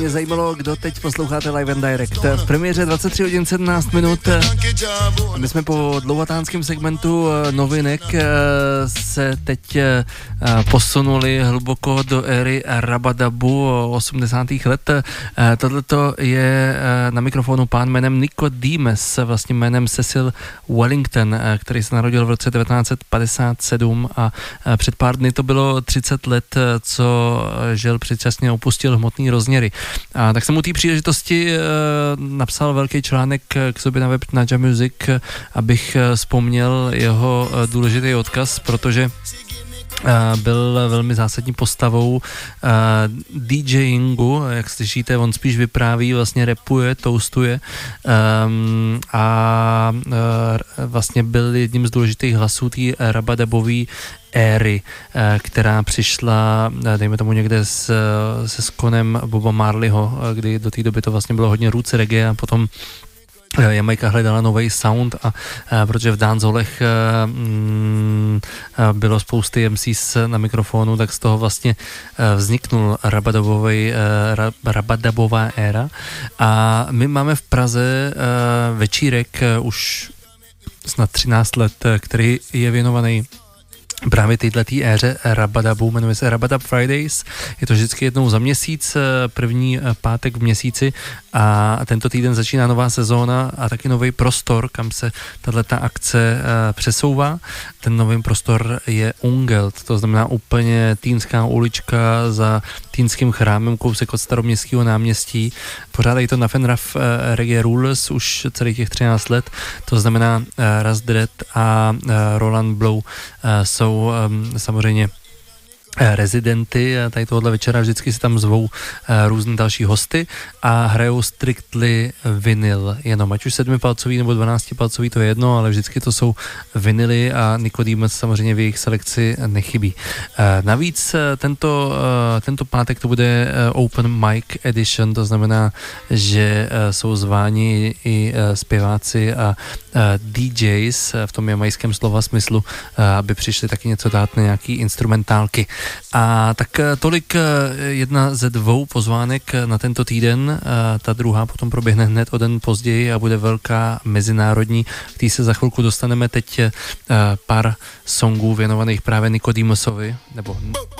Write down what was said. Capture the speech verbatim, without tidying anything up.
Mě zajímalo, kdo teď posloucháte Live and Direct. V premiéře dvacet tři hodin sedmnáct minut. My jsme po dlouhatánském segmentu novinek se teď posunuli hluboko do éry rabadabu osmdesátých let. Tohleto je na mikrofonu pán jménem Nicodemus, vlastně jménem Cecil Wellington, který se narodil v roce devatenáct set padesát sedm a před pár dny to bylo třicet let, co žil předčasně opustil hmotný rozměry. A tak jsem u té příležitosti e, napsal velký článek k sobě na web Naja Music, abych vzpomněl jeho důležitý odkaz, protože e, byl velmi zásadní postavou e, DJingu, jak slyšíte, on spíš vypráví, vlastně rapuje, toastuje e, a e, vlastně byl jedním z důležitých hlasů té rabadabové éry, která přišla, dejme tomu někde s, se skonem Boba Marleyho, kdy do té doby to vlastně bylo hodně roots reggae a potom Jamajka hledala nový sound a, a protože v dancehallech mm, bylo spousty M Cs na mikrofonu, tak z toho vlastně vzniknul rabadabový, rabadabová éra a my máme v Praze večírek už snad třináct let, který je věnovaný právě této éře rabadabu, jmenuje se Rabadab Fridays, je to vždycky jednou za měsíc, první pátek v měsíci a tento týden začíná nová sezóna a taky nový prostor, kam se tato akce přesouvá. Ten nový prostor je Ungelt, to znamená úplně týnská ulička za týnským chrámem, kousek od Staroměstského náměstí. Pořádají to na Fenraf Reggae Rulers už celých těch třináct let, to znamená Raz Dread a Roland Blow jsou um, samozřejmě rezidenty tady tohohle večera, vždycky si tam zvou uh, různý další hosty a hrajou strictly vinyl jenom, ať už sedmipalcový nebo dvanáctipalcový, to je jedno, ale vždycky to jsou vinyly a Nicodemus samozřejmě v jejich selekci nechybí. Uh, navíc uh, tento, uh, tento pátek to bude uh, Open Mic Edition, to znamená, že uh, jsou zváni i uh, zpěváci a uh, D Js v tom jamajském slova smyslu, uh, aby přišli taky něco dát na nějaký instrumentálky. A tak tolik jedna ze dvou pozvánek na tento týden, ta druhá potom proběhne hned o den později a bude velká mezinárodní, který se za chvilku dostaneme. Teď pár songů věnovaných právě Nicodemusovi, nebo